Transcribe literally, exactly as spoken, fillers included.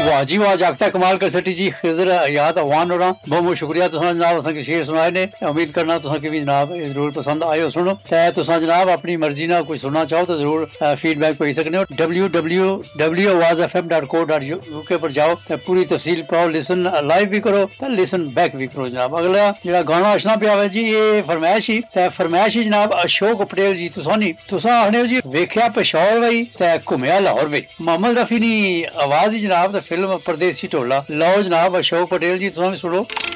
वाह जी वाह, जागता कमाल कर सटी जी खिज़र हयात अवान होना, बहुत बहुत शुक्रिया तुसां जनाब असांखे शेर सुनाए ने। उम्मीद करना तुसांखे भी जनाब जरूर पसंद आयो सुनो। ते तुसां जनाब अपनी मर्जी नाल कुछ सुनना चाहो तो जरूर फीडबैक भेज सकने हो। डब्ल्यू डब्ल्यू डब्ल्यू आवाज़ F M dot co dot UK पर जाओ ते पूरी तफसील पाओ, लिसन लाइव भी करो ते लिसन बैक भी करो जनाब। अगला जेह्ड़ा गाना अचना पिया वा जी ये फरमैश ही ते फरमैश ही जनाब अशोक पटेल जी तुसां नी तुसां आखने हो जी वेख्या पेशौर वई ते घुमया लाहौर वई। मोहम्मद रफी नी आवाज़ ही जनाब ते फिल्म परदेसी ढोला। लो जनाब अशोक पटेल जी तुसां भी सुनो।